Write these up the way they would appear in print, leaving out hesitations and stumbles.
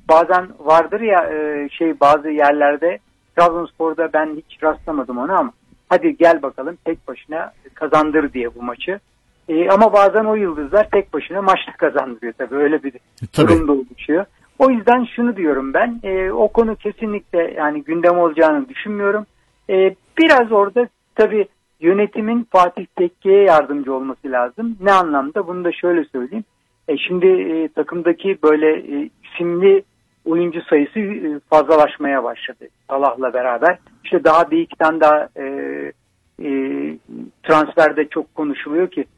bazen vardır ya bazı yerlerde, Trabzonspor'da ben hiç rastlamadım ona ama hadi gel bakalım tek başına kazandır diye bu maçı. Ama bazen o yıldızlar tek başına maçta kazandırıyor tabii, öyle bir durum da oluşuyor. O yüzden şunu diyorum ben, o konu kesinlikle yani gündem olacağını düşünmüyorum. Biraz orada tabii yönetimin Fatih Tekke'ye yardımcı olması lazım. Ne anlamda? Bunu da şöyle söyleyeyim. Şimdi takımdaki böyle isimli oyuncu sayısı fazlalaşmaya başladı Salah'la beraber. İşte daha bir iki tane daha transferde çok konuşuluyor ki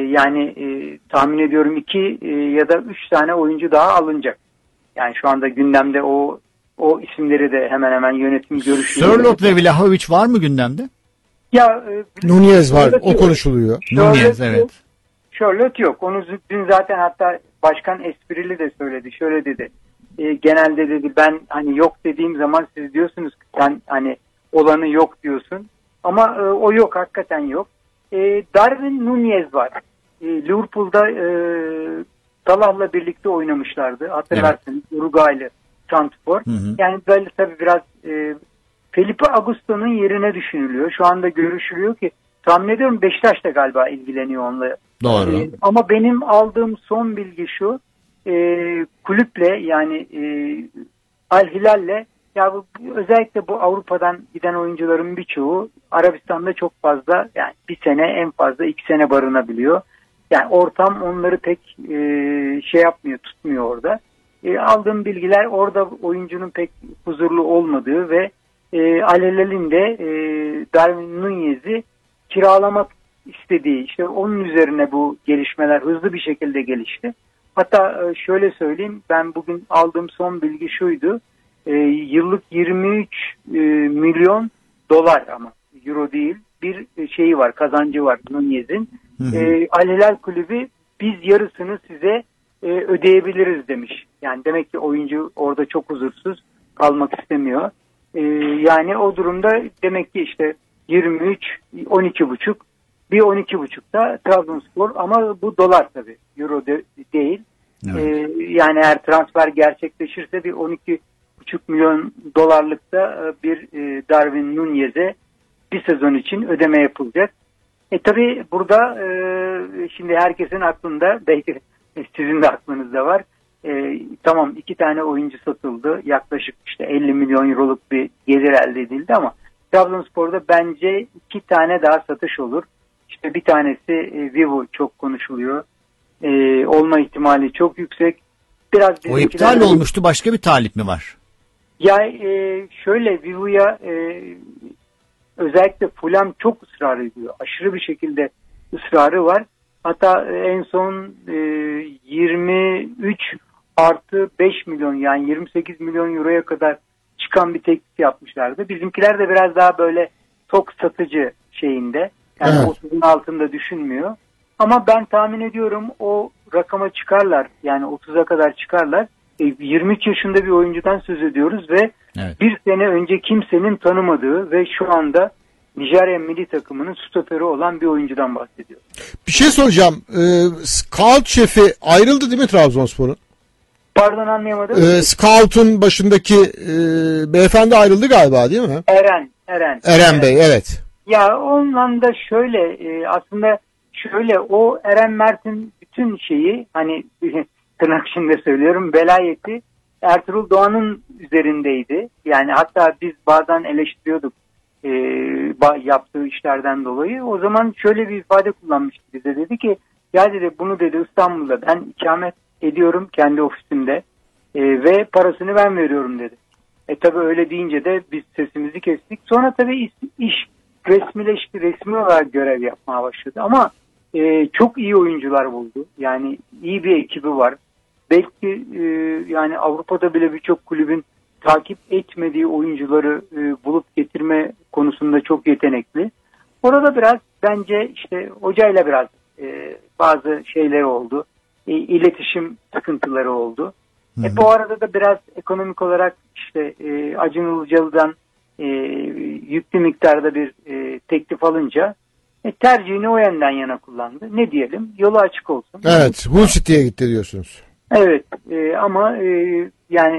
tahmin ediyorum 2 ya da 3 tane oyuncu daha alınacak. Yani şu anda gündemde o isimleri de hemen hemen yönetim görüşüyor. Sörloth ve Vlahovic var mı gündemde? Nunez var, o konuşuluyor. Nunez, evet. Sörloth yok. Onu dün zaten hatta başkan esprili de söyledi. Şöyle dedi. Genelde dedi, ben hani yok dediğim zaman siz diyorsunuz ki sen hani olanı yok diyorsun. Ama o yok, hakikaten yok. Darwin Nunez var. Liverpool'da Salah'la birlikte oynamışlardı. Hatırlarsınız, evet. Uruguaylı santrfor. Yani böyle tabii biraz Felipe Augusto'nun yerine düşünülüyor. Şu anda görüşülüyor ki tahmin ediyorum Beşiktaş da galiba ilgileniyor onunla. Doğru. Ama benim aldığım son bilgi şu, kulüple yani Al Hilal'le özellikle bu Avrupa'dan giden oyuncuların birçoğu Arabistan'da çok fazla, yani bir sene en fazla 2 sene barınabiliyor. Yani ortam onları pek yapmıyor, tutmuyor orada. Aldığım bilgiler orada oyuncunun pek huzurlu olmadığı ve Al Hilal'in de Darwin Nunez'i kiralamak istediği, işte onun üzerine bu gelişmeler hızlı bir şekilde gelişti. Hatta şöyle söyleyeyim, ben bugün aldığım son bilgi şuydu. Yıllık 23 milyon dolar, ama euro değil, bir şeyi var, kazancı var Nunez'in. Al Hilal kulübü biz yarısını size ödeyebiliriz demiş. Yani demek ki oyuncu orada çok huzursuz, kalmak istemiyor. Yani o durumda demek ki işte 23, 12,5, bir 12,5 da Trabzonspor, ama bu dolar tabii, euro değil. Evet. Yani eğer transfer gerçekleşirse bir 12,5 milyon dolarlıkta bir Darwin Nunez'e bir sezon için ödeme yapılacak. Tabii burada şimdi herkesin aklında, belki sizin de aklınızda var. Tamam, 2 tane oyuncu satıldı. Yaklaşık işte 50 milyon euroluk bir gelir elde edildi ama Trabzonspor'da bence 2 tane daha satış olur. İşte bir tanesi Vivo, çok konuşuluyor. Olma ihtimali çok yüksek. Biraz o iptal olmuştu. Başka bir talip mi var? Ya şöyle, Vivo'ya özellikle Fulham çok ısrar ediyor. Aşırı bir şekilde ısrarı var. Hatta en son 23 artı 5 milyon, yani 28 milyon euroya kadar çıkan bir teklif yapmışlardı. Bizimkiler de biraz daha böyle tok satıcı şeyinde. Yani evet. 30'un altında düşünmüyor. Ama ben tahmin ediyorum o rakama çıkarlar. Yani 30'a kadar çıkarlar. 23 yaşında bir oyuncudan söz ediyoruz ve evet. Bir sene önce kimsenin tanımadığı ve şu anda Nijerya milli takımının stoperi olan bir oyuncudan bahsediyoruz. Bir şey soracağım. Scout şefi ayrıldı değil mi Trabzonspor'un? Pardon, anlayamadım. Scout'un başındaki beyefendi ayrıldı galiba, değil mi? Eren Bey, evet. Ya ondan da şöyle aslında şöyle, o Eren Mert'in bütün şeyi, hani tırnak içinde söylüyorum, velayeti Ertuğrul Doğan'ın üzerindeydi. Yani hatta biz bazen eleştiriyorduk yaptığı işlerden dolayı. O zaman şöyle bir ifade kullanmıştı bize, dedi ki ya dedi, bunu dedi İstanbul'da ben ikamet ediyorum kendi ofisimde ve parasını ben veriyorum dedi. Tabii öyle deyince de biz sesimizi kestik. Sonra tabii iş resmileşti, resmi olarak görev yapmaya başladı ama çok iyi oyuncular buldu. Yani iyi bir ekibi var. Belki yani Avrupa'da bile birçok kulübün takip etmediği oyuncuları bulup getirme konusunda çok yetenekli. Orada biraz bence işte hocayla biraz bazı şeyler oldu. İletişim sıkıntıları oldu. Bu arada da biraz ekonomik olarak işte Acun Ilıcalı'dan yüklü miktarda bir teklif alınca tercihini o yönden yana kullandı. Ne diyelim? Yolu açık olsun. Evet. Hull City'ye gitti diyorsunuz. Evet. Ama yani